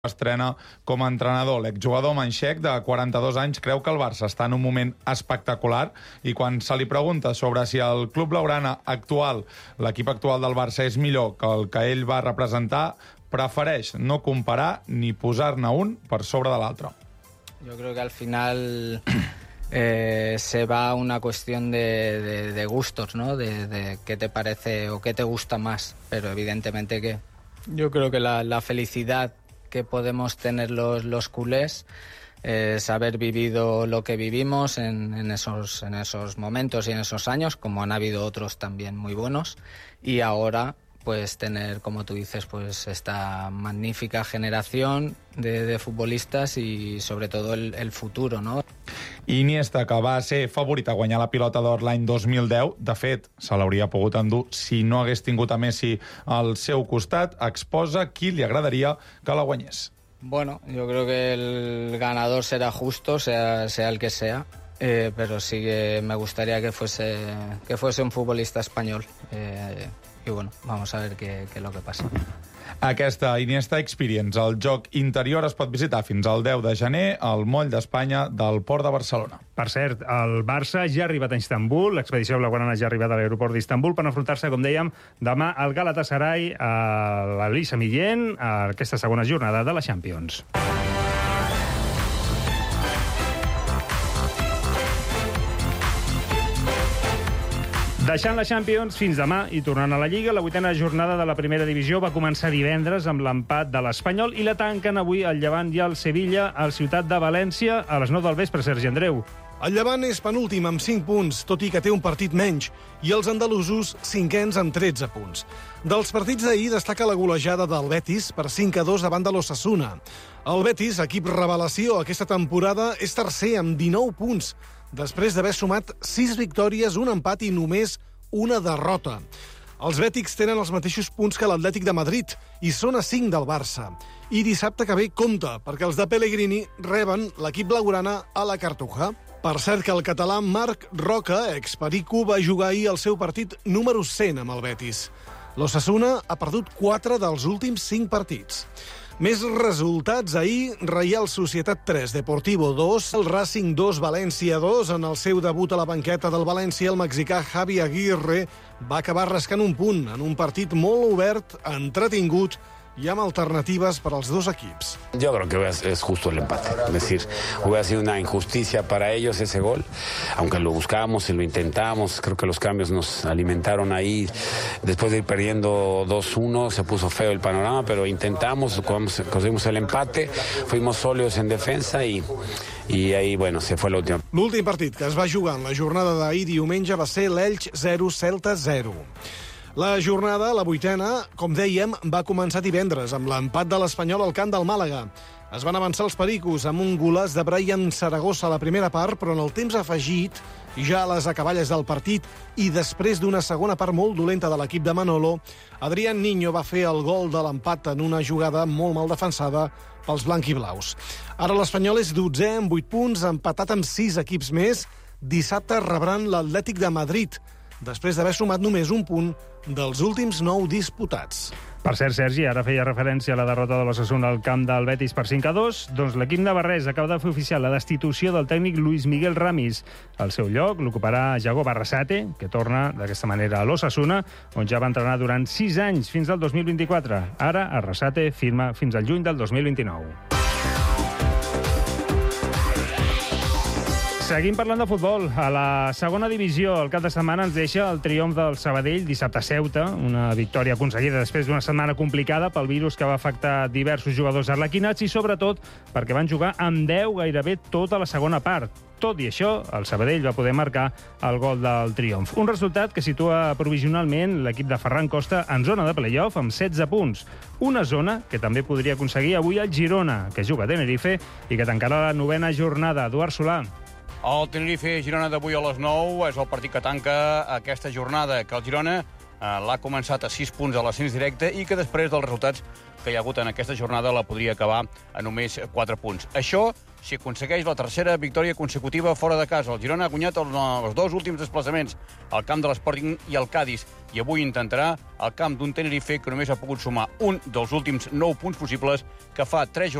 estrena com a entrenador. L'exjugador manxec de 42 anys creu que el Barça està en un moment espectacular i quan se li pregunta sobre si el club blaugrana actual, l'equip actual del Barça, és millor que el que ell va representar, prefereix no comparar ni posar-ne un per sobre de l'altre. Yo creo que al final se va a una cuestión de gustos, ¿no? De qué te parece o qué te gusta más, pero evidentemente que yo creo que la felicidad que podemos tener los culés es haber vivido lo que vivimos en esos momentos y en esos años, como han habido otros también muy buenos, y ahora pues tener, como tú dices, pues esta magnífica generación de futbolistas y sobre todo el futuro, ¿no? Iniesta, que va ser favorit a guanyar la Pilota d'Or l'any 2010, de fet, se l'hauria pogut endur si no hagués tingut a Messi al seu costat, exposa qui li agradaria que la guanyés. Bueno, yo creo que el ganador será justo, sea el que sea, pero sí que me gustaría que fuese un futbolista español. Y bueno, vamos a ver qué es lo que pasa. Aquesta Iniesta Experience, el joc interior, es pot visitar fins al 10 de gener al Moll d'Espanya del Port de Barcelona. Per cert, el Barça ja ha arribat a Istanbul, l'expedició blaugrana ja ha arribat a l'aeroport d'Istanbul per enfrontar-se, com dèiem, demà al Galatasaray, a l'Elisa Millén, a aquesta segona jornada de la Champions. Deixant la Champions fins demà i tornant a la Lliga, la 8a jornada de la primera divisió va començar divendres amb l'empat de l'Espanyol i la tanquen avui el Llevant i el Sevilla al Ciutat de València a les 9 del vespre. Sergi Andreu. El Llevant és penúltim amb 5 punts, tot i que té un partit menys, i els andalusos cinquens amb 13 punts. Dels partits d'ahir destaca la golejada del Betis per 5-2 davant de l'Osasuna. El Betis, equip revelació aquesta temporada, és tercer amb 19 punts, després d'haver sumat 6 victòries, un empat i només una derrota. Els bètics tenen els mateixos punts que l'Atlètic de Madrid i són a 5 del Barça. I dissabte que ve compta, perquè els de Pellegrini reben l'equip blaugrana a la Cartuja. Per cert que el català Marc Roca, ex-Perico, va jugar ahir el seu partit número 100 amb el Betis. L'Osasuna ha perdut 4 dels últims 5 partits. Més resultats ahir: Reial Societat 3, Deportivo 2, el Racing 2, València 2. En el seu debut a la banqueta del València, el mexicà Javi Aguirre va acabar rascant un punt en un partit molt obert, entretingut y amb alternativas para los dos equipos. Yo creo que es justo el empate. Es decir, hubiera sido una injusticia para ellos ese gol, aunque lo buscábamos y lo intentamos. Creo que los cambios nos alimentaron ahí. Después de ir perdiendo 2-1, se puso feo el panorama, pero intentamos, conseguimos el empate, fuimos sólidos en defensa y ahí, bueno, se fue la última. L'últim partit que es va jugar en la jornada d'ahir diumenge va ser l'Elx 0, Celta 0. La jornada, la 8a, com dèiem, va començar divendres amb l'empat de l'Espanyol al camp del Màlaga. Es van avançar els pericos amb un golaç de Brian Zaragoza a la primera part, però en el temps afegit, ja a les acaballes del partit i després d'una segona part molt dolenta de l'equip de Manolo, Adrián Niño va fer el gol de l'empat en una jugada molt mal defensada pels blanquiblaus. Ara l'Espanyol és 12è amb 8 punts, empatat amb 6 equips més. Dissabte rebran l'Atlètic de Madrid, després d'haver sumat només un punt dels últims 9 disputats. Per cert, Sergi, ara feia referència a la derrota de l'Osasuna al camp del Betis per 5-2. Doncs l'equip navarrès acaba de fer oficial la destitució del tècnic Luis Miguel Ramis. Al seu lloc l'ocuparà Yago Barrasate, que torna d'aquesta manera a l'Osasuna, on ja va entrenar durant 6 anys, fins al 2024. Ara, Arrasate firma fins al juny del 2029. Seguim parlant de futbol. A la segona divisió, el cap de setmana ens deixa el triomf del Sabadell dissabte a Ceuta, una victòria aconseguida després d'una setmana complicada pel virus que va afectar diversos jugadors arlequinats i sobretot perquè van jugar amb 10 gairebé tota la segona part. Tot i això, el Sabadell va poder marcar el gol del triomf. Un resultat que situa provisionalment l'equip de Ferran Costa en zona de play-off amb 16 punts. Una zona que també podria aconseguir avui el Girona, que juga a Tenerife i que tancarà la 9a jornada. Eduard Solà. El Tenerife-Girona d'avui a les 9 és el partit que tanca aquesta jornada, que el Girona l'ha començat a 6 punts a l'ascens directe i que després dels resultats que hi ha hagut en aquesta jornada la podria acabar a només 4 punts. Això si aconsegueix la tercera victòria consecutiva fora de casa. El Girona ha guanyat els 2 últims desplaçaments, al camp de l'Sporting i el Cádiz, i avui intentarà al camp d'un Tenerife que només ha pogut sumar un dels últims 9 punts possibles que fa 3 jornades